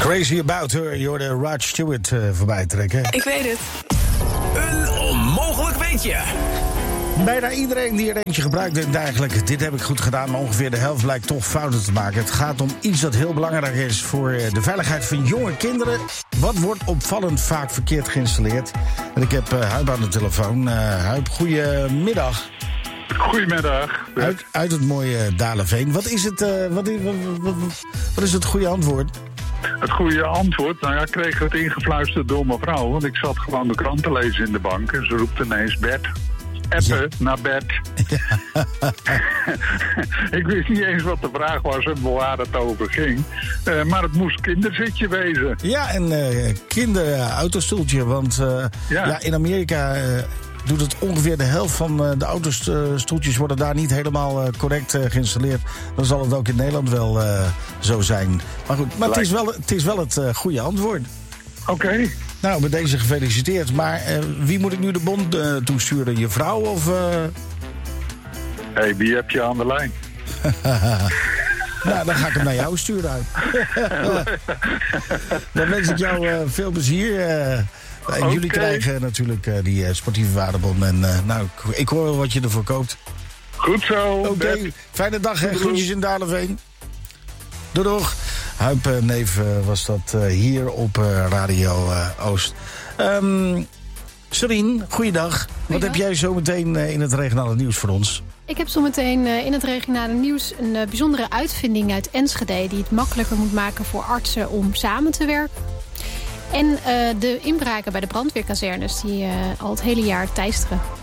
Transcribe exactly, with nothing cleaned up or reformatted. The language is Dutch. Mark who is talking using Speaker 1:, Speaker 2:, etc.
Speaker 1: Crazy About Her, je hoorde Rod Stewart uh, voorbij trekken.
Speaker 2: Ik weet het.
Speaker 3: Een onmogelijk weetje.
Speaker 1: Bijna iedereen die er eentje gebruikt denkt eigenlijk, dit heb ik goed gedaan, maar ongeveer de helft blijkt toch fouten te maken. Het gaat om iets dat heel belangrijk is voor de veiligheid van jonge kinderen. Wat wordt opvallend vaak verkeerd geïnstalleerd? En ik heb uh, Huib aan de telefoon. Uh, Huib, goedemiddag.
Speaker 4: Goedemiddag.
Speaker 1: Uit, uit het mooie Dalenveen. Wat is het, uh, wat, is, wat, wat, wat is het goede antwoord?
Speaker 4: Het goede antwoord? Nou ja, ik kreeg het ingefluisterd door mijn vrouw. Want ik zat gewoon de krant te lezen in de bank. En ze roept ineens bed. Appen ja. Naar bed. Ja. Ik wist niet eens wat de vraag was en waar het over ging. Uh, maar het moest kinderzitje wezen.
Speaker 1: Ja, en uh, kinderautostoeltje. Want uh, ja. Ja, in Amerika uh, doet het ongeveer de helft van uh, de autostoeltjes worden daar niet helemaal uh, correct uh, geïnstalleerd. Dan zal het ook in Nederland wel uh, zo zijn. Maar goed, maar het is wel het, is wel het uh, goede antwoord.
Speaker 4: Oké. Okay.
Speaker 1: Nou, met deze gefeliciteerd. Maar uh, wie moet ik nu de bon uh, toesturen? Je vrouw of... Uh...
Speaker 4: Hé, hey, wie heb je aan de lijn?
Speaker 1: Nou, dan ga ik hem naar jou sturen uit. Dan wens ik jou uh, veel plezier. Uh, en okay. Jullie krijgen natuurlijk uh, die uh, sportieve waardebon. En uh, nou, ik, ik hoor wel wat je ervoor koopt.
Speaker 4: Goed zo.
Speaker 1: Oké, okay. Fijne dag en groetjes in Dalenveen. Doei doeg. Huib uh, Neef uh, was dat uh, hier op uh, Radio uh, Oost. Um, Serien, goeiedag. Wat heb jij zo meteen uh, in het regionale nieuws voor ons?
Speaker 2: Ik heb zometeen uh, in het regionale nieuws een uh, bijzondere uitvinding uit Enschede... die het makkelijker moet maken voor artsen om samen te werken. En uh, de inbraken bij de brandweerkazernes die uh, al het hele jaar teisteren.